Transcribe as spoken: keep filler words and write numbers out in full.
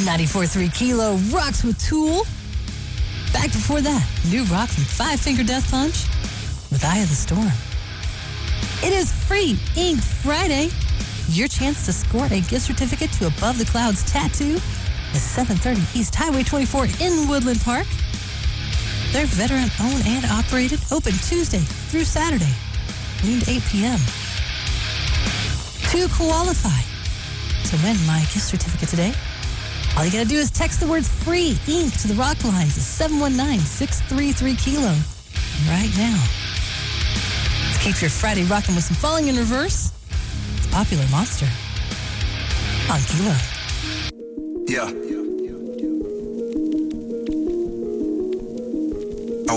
ninety-four point three Kilo rocks with Tool. Back before that, new rock from Five Finger Death Punch with Eye of the Storm. It is Free Ink Friday. Your chance to score a gift certificate to Above the Clouds Tattoo is seven thirty East Highway twenty-four in Woodland Park. They're veteran-owned and operated, open Tuesday through Saturday, noon to eight p.m. To qualify to win my gift certificate today, all you got to do is text the words Free Ink to the rock lines at seven one nine, six three three Kilo right now. To keep your Friday rocking with some Falling in Reverse, it's Popular Monster on Kilo. Yeah.